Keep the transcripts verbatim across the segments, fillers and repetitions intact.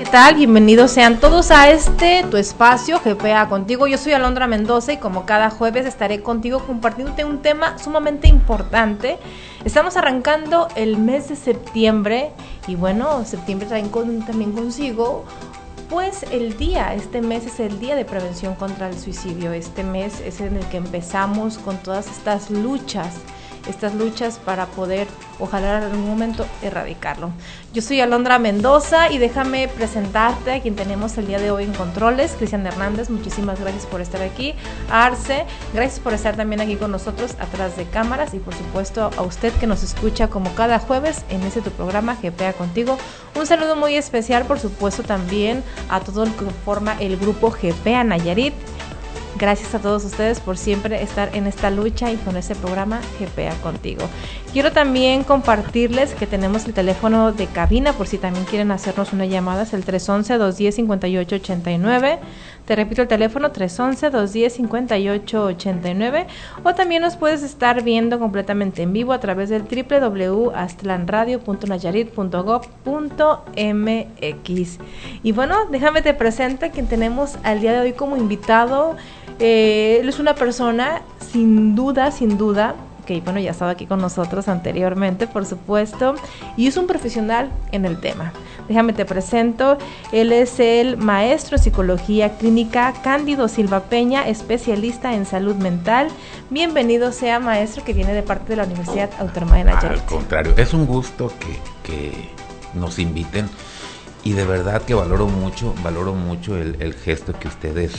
tal? Bienvenidos sean todos a este, tu espacio, G P A Contigo. Yo soy Alondra Mendoza y como cada jueves estaré contigo compartiéndote un tema sumamente importante. Estamos arrancando el mes de septiembre y bueno, septiembre trae con, también consigo pues el día, este mes es el día de prevención contra el suicidio. Este mes es en el que empezamos con todas estas luchas estas luchas para poder, ojalá en algún momento, erradicarlo. Yo soy Alondra Mendoza y déjame presentarte a quien tenemos el día de hoy en controles, Cristian Hernández, muchísimas gracias por estar aquí. Arce, gracias por estar también aquí con nosotros atrás de cámaras y por supuesto a usted que nos escucha como cada jueves en este tu programa G P A Contigo. Un saludo muy especial por supuesto también a todo el que forma el grupo G P A Nayarit. Gracias a todos ustedes por siempre estar en esta lucha y con este programa G P A Contigo. Quiero también compartirles que tenemos el teléfono de cabina por si también quieren hacernos una llamada, es el tres once, dos diez, cincuenta y ocho ochenta y nueve. Te repito el teléfono tres once, dos diez, cincuenta y ocho ochenta y nueve. O también nos puedes estar viendo completamente en vivo a través del doble u doble u doble u punto aztlanradio punto nayarit punto gob punto m x. Y bueno, déjame te presento a quien tenemos al día de hoy como invitado. Eh, él es una persona sin duda, sin duda, que bueno, ya estaba aquí con nosotros anteriormente, por supuesto, y es un profesional en el tema. Déjame te presento, él es el maestro en psicología clínica Cándido Silva Peña, especialista en salud mental. Bienvenido sea, maestro, que viene de parte de la Universidad Autónoma de Nayarit. Al contrario, es un gusto que, que nos inviten y de verdad que valoro mucho, valoro mucho el, el gesto que ustedes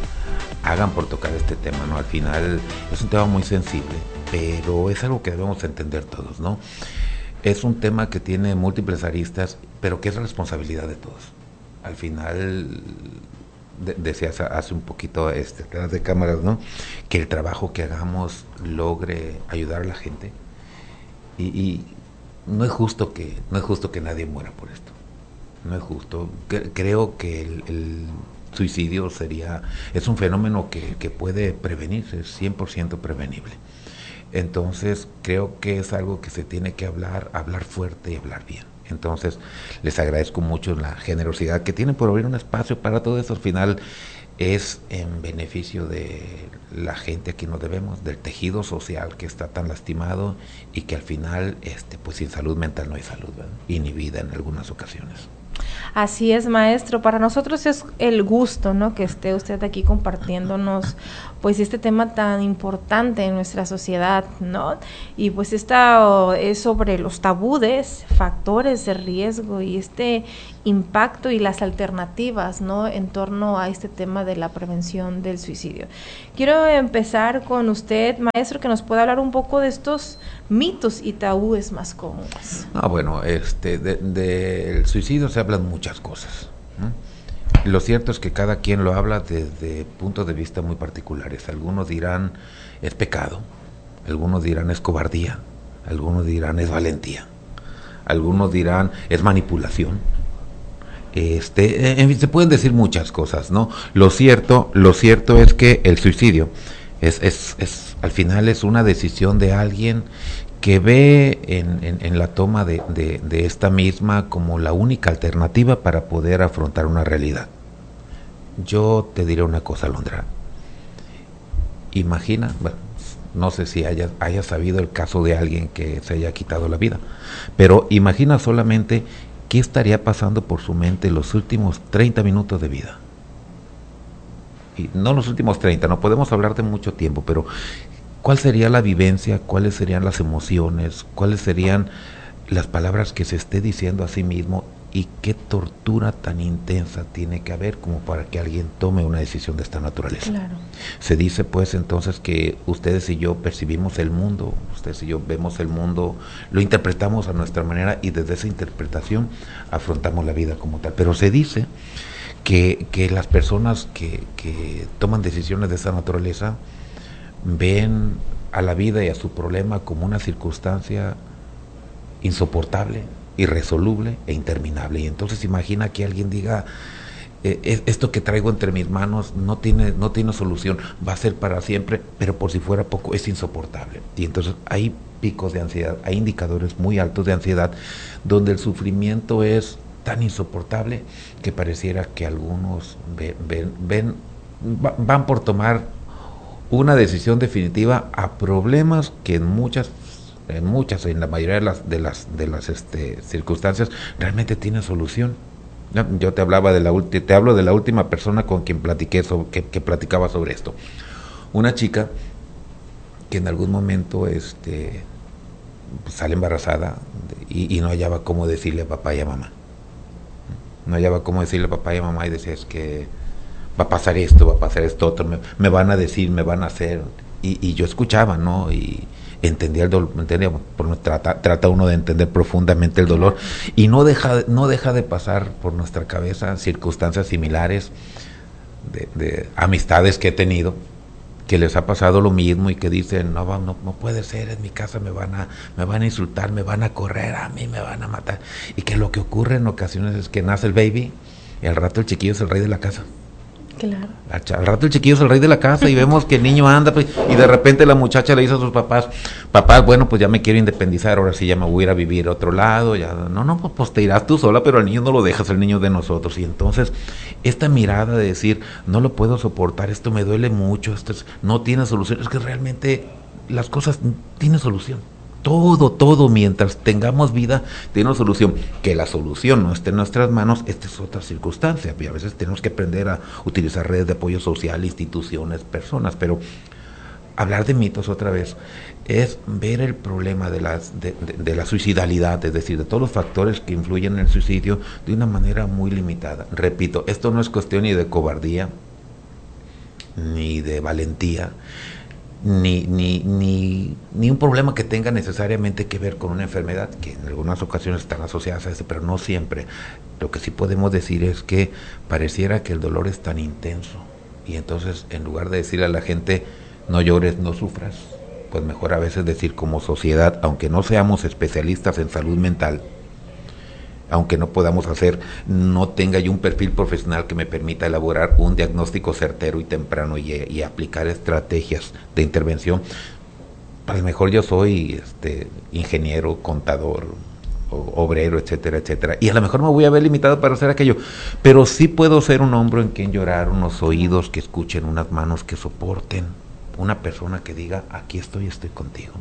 hagan por tocar este tema, ¿no? Al final es un tema muy sensible, pero es algo que debemos entender todos, ¿no? Es un tema que tiene múltiples aristas, pero que es responsabilidad de todos. Al final, de, decías hace un poquito este, detrás de cámaras, ¿no? Que el trabajo que hagamos logre ayudar a la gente y, y no es justo que no es justo que nadie muera por esto. No es justo. Creo que el, el suicidio sería, es un fenómeno que, que puede prevenirse, es cien por ciento prevenible. Entonces creo que es algo que se tiene que hablar, hablar fuerte y hablar bien. Entonces les agradezco mucho la generosidad que tienen por abrir un espacio para todo eso. Al final es en beneficio de la gente a quien nos debemos, del tejido social que está tan lastimado y que al final, este, pues sin salud mental no hay salud, ¿verdad? Y ni vida en algunas ocasiones. Así es, maestro. Para nosotros es el gusto, ¿no?, que esté usted aquí compartiéndonos, pues, este tema tan importante en nuestra sociedad, ¿no? Y pues esta es sobre los tabúes, factores de riesgo y este impacto y las alternativas, ¿no?, en torno a este tema de la prevención del suicidio. Quiero empezar con usted, maestro, que nos pueda hablar un poco de estos mitos y tabúes más comunes. Ah, bueno, este, del de suicidio se hablan muchas cosas, ¿no? Lo cierto es que cada quien lo habla desde puntos de vista muy particulares. Algunos dirán es pecado, algunos dirán es cobardía, algunos dirán es valentía, algunos dirán es manipulación. Este, en fin, se pueden decir muchas cosas, ¿no? Lo cierto, lo cierto es que el suicidio es, es, es, al final es una decisión de alguien que ve en, en, en la toma de, de, de esta misma como la única alternativa para poder afrontar una realidad. Yo te diré una cosa, Alondra. Imagina, bueno, no sé si haya, haya sabido el caso de alguien que se haya quitado la vida, pero imagina solamente qué estaría pasando por su mente los últimos treinta minutos de vida. Y no los últimos treinta, no podemos hablar de mucho tiempo, pero ¿cuál sería la vivencia? ¿Cuáles serían las emociones? ¿Cuáles serían las palabras que se esté diciendo a sí mismo? ¿Y qué tortura tan intensa tiene que haber como para que alguien tome una decisión de esta naturaleza? Claro. Se dice pues entonces que ustedes y yo percibimos el mundo, ustedes y yo vemos el mundo, lo interpretamos a nuestra manera y desde esa interpretación afrontamos la vida como tal. Pero se dice que, que las personas que, que toman decisiones de esta naturaleza ven a la vida y a su problema como una circunstancia insoportable, irresoluble e interminable. Y entonces imagina que alguien diga eh, esto que traigo entre mis manos no tiene, no tiene solución, va a ser para siempre, pero por si fuera poco es insoportable. Y entonces hay picos de ansiedad, hay indicadores muy altos de ansiedad donde el sufrimiento es tan insoportable que pareciera que algunos ven, ven, ven van por tomar una decisión definitiva a problemas que en muchas en muchas en la mayoría de las de las de las este, circunstancias realmente tienen solución. Yo te hablaba de la te hablo de la última persona con quien platiqué sobre, que, que platicaba sobre esto, una chica que en algún momento este sale embarazada y, y no hallaba cómo decirle a papá y a mamá, no hallaba cómo decirle a papá y a mamá y decía, es que va a pasar esto, va a pasar esto otro, me, me van a decir, me van a hacer, y, y yo escuchaba, ¿no? Y entendía el dolor, entendía, por trata, trata uno de entender profundamente el dolor, y no deja, no deja de pasar por nuestra cabeza circunstancias similares de, de amistades que he tenido, que les ha pasado lo mismo y que dicen, no, no, no puede ser, en mi casa me van a, me van a insultar, me van a correr, a mí me van a matar, y que lo que ocurre en ocasiones es que nace el baby, y al rato el chiquillo es el rey de la casa. Claro. Al rato el chiquillo es el rey de la casa y vemos que el niño anda, pues, y de repente la muchacha le dice a sus papás, papás, bueno, pues ya me quiero independizar, ahora sí ya me voy a ir a vivir a otro lado, ya, no, no, pues te irás tú sola, pero al niño no lo dejas, el niño de nosotros. Y entonces, esta mirada de decir, no lo puedo soportar, esto me duele mucho, esto es, no tiene solución, es que realmente las cosas tienen solución. Todo, todo, mientras tengamos vida, tiene una solución. Que la solución no esté en nuestras manos, esta es otra circunstancia. Y a veces tenemos que aprender a utilizar redes de apoyo social, instituciones, personas. Pero hablar de mitos otra vez es ver el problema de, las, de, de, de la suicidalidad, es decir, de todos los factores que influyen en el suicidio de una manera muy limitada. Repito, esto no es cuestión ni de cobardía, ni de valentía, Ni, ni, ni, ni un problema que tenga necesariamente que ver con una enfermedad, que en algunas ocasiones están asociadas a eso, pero no siempre. Lo que sí podemos decir es que pareciera que el dolor es tan intenso, y entonces en lugar de decirle a la gente, no llores, no sufras, pues mejor a veces decir como sociedad, aunque no seamos especialistas en salud mental, aunque no podamos hacer, no tenga yo un perfil profesional que me permita elaborar un diagnóstico certero y temprano y, y aplicar estrategias de intervención, a lo mejor yo soy este ingeniero, contador, o, obrero, etcétera, etcétera, y a lo mejor me voy a ver limitado para hacer aquello, pero sí puedo ser un hombro en quien llorar, unos oídos que escuchen, unas manos que soporten, una persona que diga, aquí estoy, estoy contigo.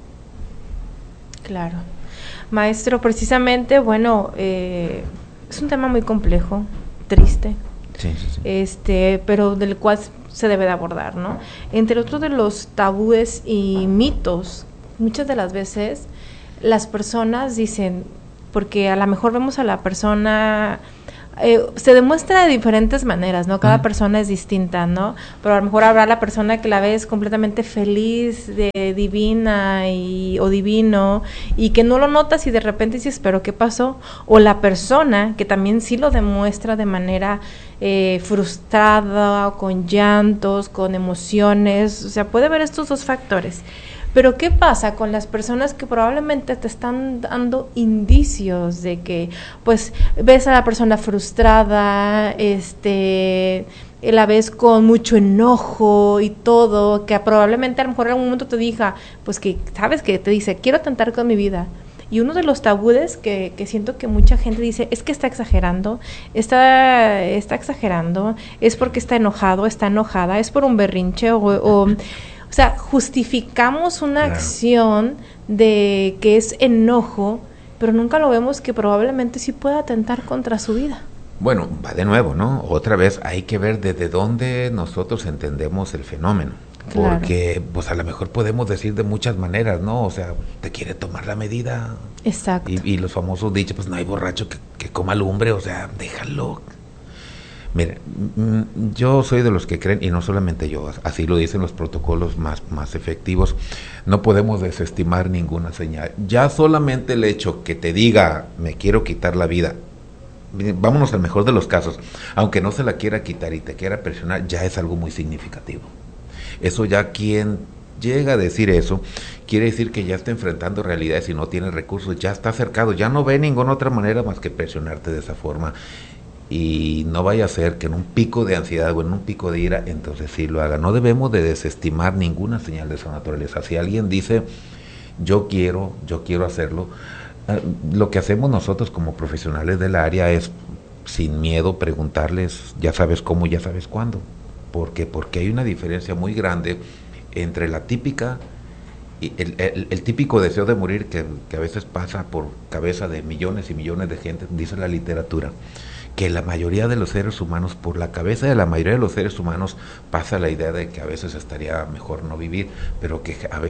Claro. Maestro, precisamente, bueno, eh, es un tema muy complejo, triste, sí, sí, sí. este, pero del cual se debe de abordar, ¿no? Entre otros de los tabúes y mitos, muchas de las veces las personas dicen, porque a lo mejor vemos a la persona, eh, se demuestra de diferentes maneras, ¿no? Cada mm. persona es distinta, ¿no? Pero a lo mejor habrá la persona que la ves completamente feliz, de divina y, o divino, y que no lo notas y de repente dices, ¿pero qué pasó? O la persona que también sí lo demuestra de manera eh, frustrada, con llantos, con emociones, o sea, puede haber estos dos factores. Pero ¿qué pasa con las personas que probablemente te están dando indicios de que, pues, ves a la persona frustrada, este, la ves con mucho enojo y todo, que probablemente a lo mejor en algún momento te diga, pues que, sabes, que te dice, quiero atentar con mi vida? Y uno de los tabúes que, que siento que mucha gente dice, es que está exagerando, está, está exagerando, es porque está enojado, está enojada, es por un berrinche o... o O sea, justificamos una claro. acción de que es enojo, pero nunca lo vemos que probablemente sí pueda atentar contra su vida. Bueno, va de nuevo, ¿no? Otra vez hay que ver desde dónde nosotros entendemos el fenómeno. Claro. Porque, pues a lo mejor podemos decir de muchas maneras, ¿no? O sea, te quiere tomar la medida. Exacto. Y, y los famosos dichos, pues no hay borracho que, que coma lumbre, o sea, déjalo. Mire, yo soy de los que creen, y no solamente yo, así lo dicen los protocolos más, más efectivos, no podemos desestimar ninguna señal. Ya solamente el hecho que te diga, me quiero quitar la vida, vámonos al mejor de los casos, aunque no se la quiera quitar y te quiera presionar, ya es algo muy significativo. Eso ya quien llega a decir eso, quiere decir que ya está enfrentando realidades y no tiene recursos, ya está acercado, ya no ve ninguna otra manera más que presionarte de esa forma. Y no vaya a ser que en un pico de ansiedad o en un pico de ira, entonces sí lo haga. No debemos de desestimar ninguna señal de esa naturaleza. Si alguien dice, yo quiero, yo quiero hacerlo, Lo que hacemos nosotros como profesionales del área es, sin miedo, preguntarles, ya sabes cómo, ya sabes cuándo. ¿Por qué? Porque hay una diferencia muy grande entre la típica, y el, el, el típico deseo de morir que, que a veces pasa por cabeza de millones y millones de gente, dice la literatura, que la mayoría de los seres humanos, por la cabeza de la mayoría de los seres humanos pasa la idea de que a veces estaría mejor no vivir, pero que a veces